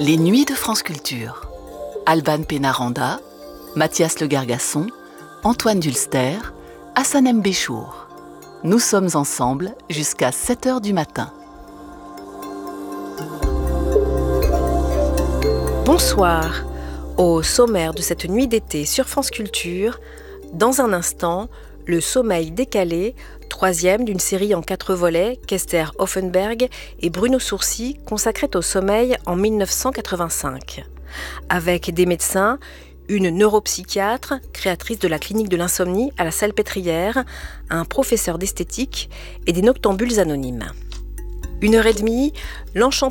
Les Nuits de France Culture. Alban Pénaranda, Mathias Le Gargasson, Antoine Dulster, Hassanem Béchour. Nous sommes ensemble jusqu'à 7h du matin. Bonsoir. Au sommaire de cette nuit d'été sur France Culture, dans un instant, Le Sommeil décalé, troisième d'une série en 4 volets qu'Esther Hoffenberg et Bruno Sourcy consacraient au sommeil en 1985. Avec des médecins, une neuropsychiatre, créatrice de la clinique de l'insomnie à la Salpêtrière, un professeur d'esthétique et des noctambules anonymes. 1h30, l'enchanté